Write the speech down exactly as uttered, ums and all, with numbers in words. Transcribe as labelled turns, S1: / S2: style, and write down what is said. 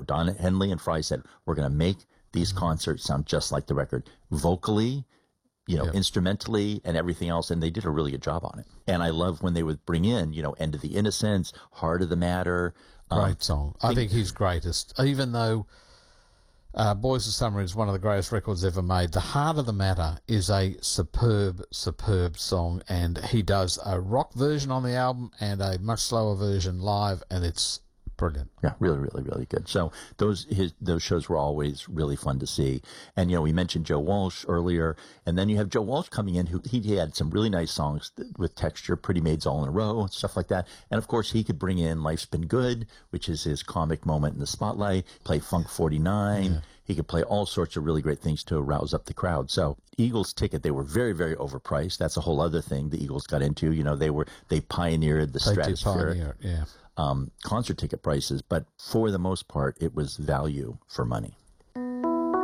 S1: Don Henley and Fry said, we're going to make these mm-hmm. concerts sound just like the record, vocally, you know, yep. instrumentally and everything else. And they did a really good job on it. And I love when they would bring in, you know, End of the Innocence, Heart of the Matter.
S2: Great
S1: um,
S2: song. I think, think he's greatest. Even though uh, Boys of Summer is one of the greatest records ever made, The Heart of the Matter is a superb, superb song. And he does a rock version on the album and a much slower version live. And it's brilliant.
S1: Yeah, really, really, really good. So those his those shows were always really fun to see. And, you know, we mentioned Joe Walsh earlier, and then you have Joe Walsh coming in, who he had some really nice songs with texture, Pretty Maids All in a Row, and stuff like that. And, of course, he could bring in Life's Been Good, which is his comic moment in the spotlight, play Funk forty-nine. Yeah. He could play all sorts of really great things to rouse up the crowd. So Eagles ticket, they were very, very overpriced. That's a whole other thing the Eagles got into. You know, they were they pioneered the stratosphere.
S2: Pioneer, yeah.
S1: Um, concert ticket prices, but for the most part, it was value for money.